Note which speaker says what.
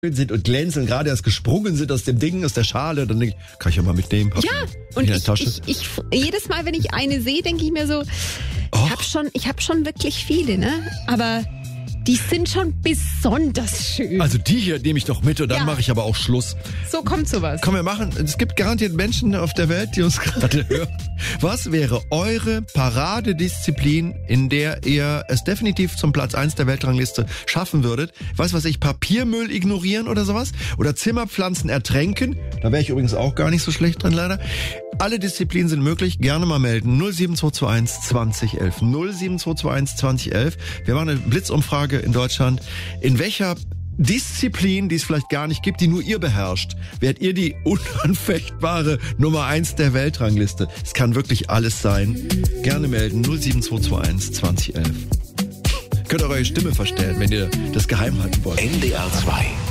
Speaker 1: sind und glänzen und gerade erst gesprungen sind aus dem Ding, aus der Schale, dann denke ich, kann ich ja mal mitnehmen.
Speaker 2: Ja, und ich jedes Mal, wenn ich eine sehe, denke ich mir so, ich hab schon wirklich viele, ne? Aber die sind schon besonders schön.
Speaker 1: Also die hier nehme ich doch mit und dann mache ich aber auch Schluss.
Speaker 2: So kommt sowas.
Speaker 1: Komm, wir machen, es gibt garantiert Menschen auf der Welt, die uns gerade hören. Was wäre eure Paradedisziplin, in der ihr es definitiv zum Platz 1 der Weltrangliste schaffen würdet? Weißt du was, Papiermüll ignorieren oder sowas? Oder Zimmerpflanzen ertränken? Da wäre ich übrigens auch gar nicht so schlecht drin, leider. Alle Disziplinen sind möglich. Gerne mal melden. 07221 2011. 07221 2011. Wir machen eine Blitzumfrage in Deutschland. In welcher Disziplin, die es vielleicht gar nicht gibt, die nur ihr beherrscht, wärt ihr die unanfechtbare Nummer 1 der Weltrangliste? Es kann wirklich alles sein. Gerne melden. 07221 2011. Könnt ihr eure Stimme verstellen, wenn ihr das geheim halten wollt.
Speaker 3: NDR 2